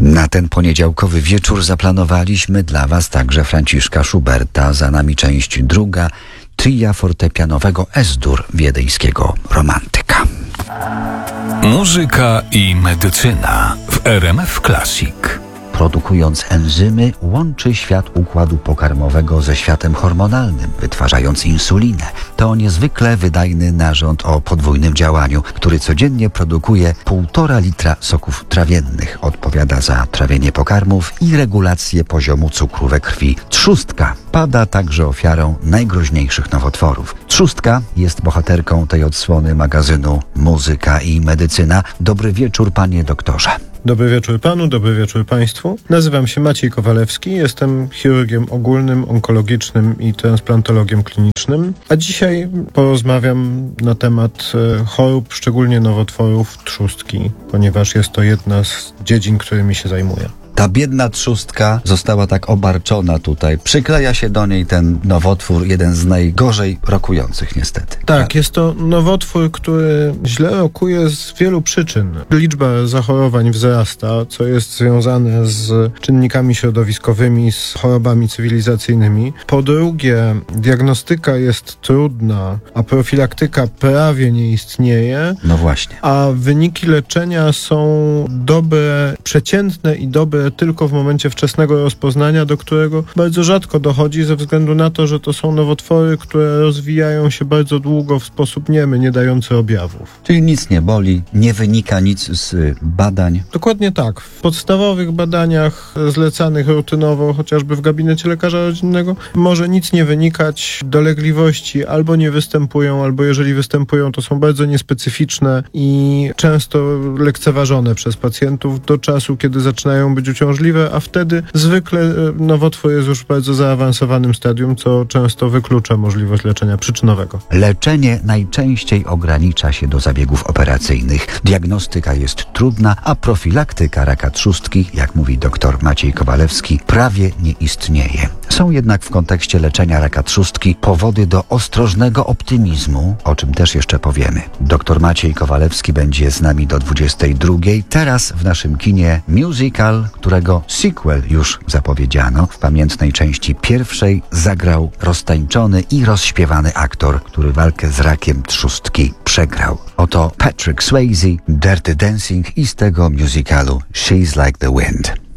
Na ten poniedziałkowy wieczór zaplanowaliśmy dla Was także Franciszka Schuberta, za nami część druga tria fortepianowego S-dur wiedeńskiego romantyka. Muzyka i medycyna w RMF Classic. Produkując enzymy, łączy świat układu pokarmowego ze światem hormonalnym, wytwarzając insulinę. To niezwykle wydajny narząd o podwójnym działaniu, który codziennie produkuje 1,5 litra soków trawiennych. Odpowiada za trawienie pokarmów i regulację poziomu cukru we krwi. Trzustka pada także ofiarą najgroźniejszych nowotworów. Trzustka jest bohaterką tej odsłony magazynu Muzyka i Medycyna. Dobry wieczór, panie doktorze. Dobry wieczór panu, dobry wieczór państwu. Nazywam się Maciej Kowalewski, jestem chirurgiem ogólnym, onkologicznym i transplantologiem klinicznym, a dzisiaj porozmawiam na temat chorób, szczególnie nowotworów trzustki, ponieważ jest to jedna z dziedzin, którymi się zajmuję. Ta biedna trzustka została tak obarczona tutaj. Przykleja się do niej ten nowotwór, jeden z najgorzej rokujących niestety. Tak, jest to nowotwór, który źle rokuje z wielu przyczyn. Liczba zachorowań wzrasta, co jest związane z czynnikami środowiskowymi, z chorobami cywilizacyjnymi. Po drugie, diagnostyka jest trudna, a profilaktyka prawie nie istnieje. No właśnie. A wyniki leczenia są dobre, przeciętne i dobre tylko w momencie wczesnego rozpoznania, do którego bardzo rzadko dochodzi ze względu na to, że to są nowotwory, które rozwijają się bardzo długo w sposób niemy, nie dający objawów. Czyli nic nie boli, nie wynika nic z badań. Dokładnie tak. W podstawowych badaniach zlecanych rutynowo, chociażby w gabinecie lekarza rodzinnego, może nic nie wynikać. Dolegliwości albo nie występują, albo jeżeli występują, to są bardzo niespecyficzne i często lekceważone przez pacjentów do czasu, kiedy zaczynają być uciążliwe, a wtedy zwykle nowotwór jest już w bardzo zaawansowanym stadium, co często wyklucza możliwość leczenia przyczynowego. Leczenie najczęściej ogranicza się do zabiegów operacyjnych. Diagnostyka jest trudna, a profilaktyka raka trzustki, jak mówi dr Maciej Kowalewski, prawie nie istnieje. Są jednak w kontekście leczenia raka trzustki powody do ostrożnego optymizmu, o czym też jeszcze powiemy. Dr Maciej Kowalewski będzie z nami do 22. Teraz w naszym kinie musical, którego sequel już zapowiedziano. W pamiętnej części pierwszej zagrał roztańczony i rozśpiewany aktor, który walkę z rakiem trzustki przegrał. Oto Patrick Swayze, Dirty Dancing i z tego musicalu She's Like the Wind.